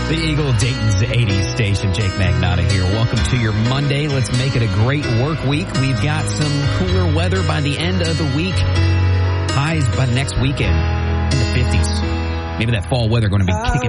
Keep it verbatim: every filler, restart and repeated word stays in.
The Eagle Dayton's eighties station. Jake Magnotta here. Welcome to your Monday. Let's make it a great work week. We've got some cooler weather by the end of the week. Highs by the next weekend in the fifties. Maybe that fall weather going to be kicking